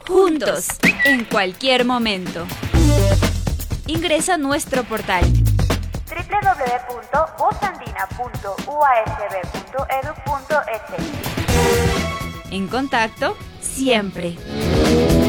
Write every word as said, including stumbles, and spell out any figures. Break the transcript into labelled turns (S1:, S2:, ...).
S1: Juntos, en cualquier momento. Ingresa a nuestro portal
S2: doble u doble u doble u punto vozandina punto u a s b punto e d u punto e s.
S1: En contacto siempre.